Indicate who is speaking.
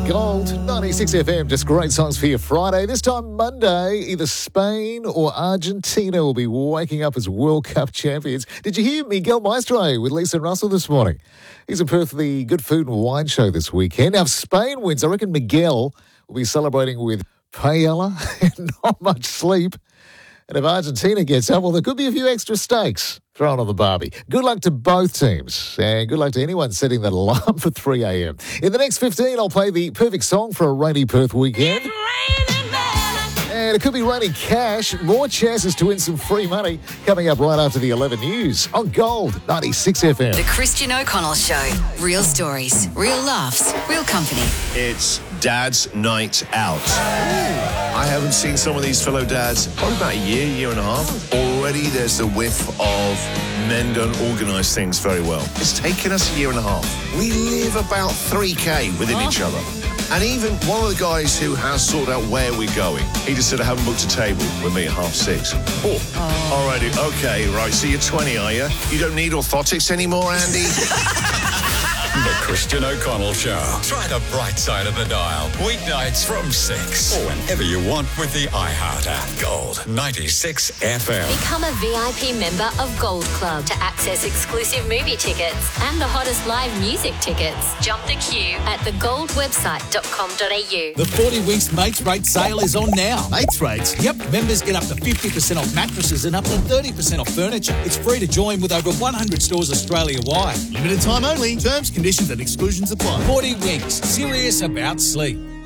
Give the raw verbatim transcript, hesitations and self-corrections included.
Speaker 1: Gold, ninety-six F M, just great songs for your Friday. This time Monday, either Spain or Argentina will be waking up as World Cup champions. Did you hear Miguel Maestre with Lisa and Russell this morning? He's in Perth for the Good Food and Wine Show this weekend. Now, if Spain wins, I reckon Miguel will be celebrating with paella and not much sleep. And if Argentina gets up, well, there could be a few extra steaks thrown on the barbie. Good luck to both teams, and good luck to anyone setting that alarm for three a.m. In the next fifteen, I'll play the perfect song for a rainy Perth weekend. And it could be raining cash. More chances to win some free money coming up right after the eleven news on Gold, ninety-six F M.
Speaker 2: The Christian O'Connell Show. Real stories, real laughs, real company.
Speaker 3: It's Dad's Night Out. I haven't seen some of these fellow dads probably about a year, year and a half. Already there's the whiff of men don't organise things very well. It's taken us a year and a half. We live about three K within each other. And even one of the guys who has sorted out where we're going, he just said, I haven't booked a table with me at half six. Oh, oh. Alrighty, okay, right, so you're twenty, are you? You don't need orthotics anymore, Andy?
Speaker 4: The Christian O'Connell Show. Try the bright side of the dial. Weeknights from six. Or whenever you want with the iHeart app. Gold ninety-six F M.
Speaker 5: Become a V I P member of Gold Club to access exclusive movie tickets and the hottest live music tickets. Jump the queue at the gold website dot com dot a u.
Speaker 6: The forty Winks Mates Rate sale is on now. Mates Rates? Yep. Members get up to fifty percent off mattresses and up to thirty percent off furniture. It's free to join with over one hundred stores Australia-wide.
Speaker 7: Limited time only. Terms, conditions and exclusions apply.
Speaker 6: forty Winks. Serious about sleep.